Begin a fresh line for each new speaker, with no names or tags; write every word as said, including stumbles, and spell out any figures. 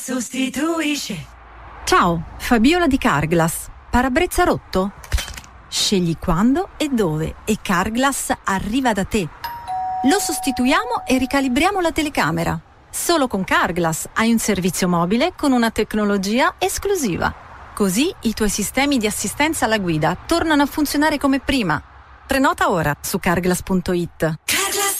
Sostituisce. Ciao, Fabiola di Carglass. Parabrezza rotto? Scegli quando e dove e Carglass arriva da te. Lo sostituiamo e ricalibriamo la telecamera. Solo con Carglass hai un servizio mobile con una tecnologia esclusiva. Così i tuoi sistemi di assistenza alla guida tornano a funzionare come prima. Prenota ora su carglass punto it.